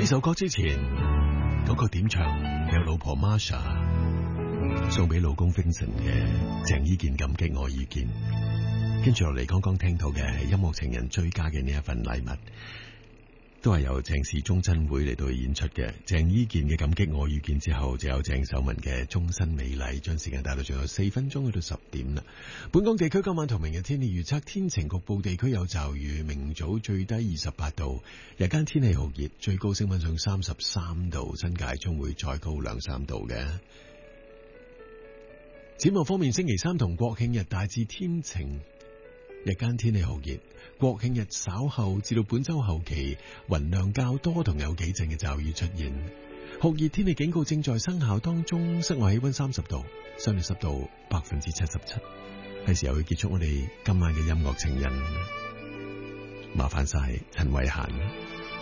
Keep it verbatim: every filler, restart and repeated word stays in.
首歌之前，嗰、那個點唱有老婆 Marsha 送俾老公 Vincent 嘅鄭伊健感激我意見，跟住落嚟剛剛聽到嘅係音樂情人追加嘅呢一份禮物，都係由鄭氏忠真會嚟到演出嘅。鄭伊健嘅感激我意見之後，就有鄭秀文嘅終身美麗，將時間帶到最後四分鐘去到十點啦。本港地區今晚同明日天氣預測，天晴，局部地區有驟雨，明早最低二十八度，日間天氣酷熱，最高升溫上三十三度，新界將會再高兩三度嘅。展望方面，星期三同國慶日大致天晴，日間天氣酷熱，國慶日稍後至到本周後期雲量較多，同有幾陣嘅驟雨出現。酷熱天氣警告正在生效當中，室外氣溫三十度，相對濕度百分之七十七。係時候去結束我哋今晚嘅音樂情人，麻煩晒陳慧嫻。